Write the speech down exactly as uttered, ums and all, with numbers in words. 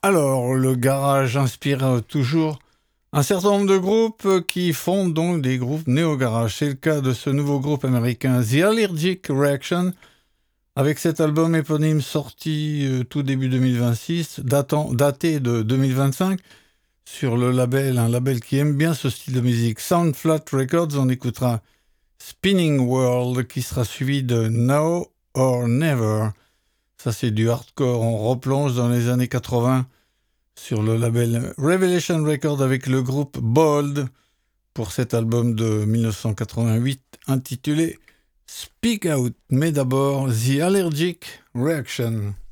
Alors, le garage inspire toujours un certain nombre de groupes qui font donc des groupes néo-garage. C'est le cas de ce nouveau groupe américain The Allergic Reaction, avec cet album éponyme sorti euh, tout début deux mille vingt-six, datant, daté de deux mille vingt-cinq, sur le label, un label qui aime bien ce style de musique, Sound Flat Records. On écoutera Spinning World, qui sera suivi de Now or Never. Ça, c'est du hardcore. On replonge dans les années quatre-vingts sur le label Revelation Records avec le groupe Bold pour cet album de dix-neuf cent quatre-vingt-huit intitulé Speak Out. Mais d'abord, The Allergic Reaction.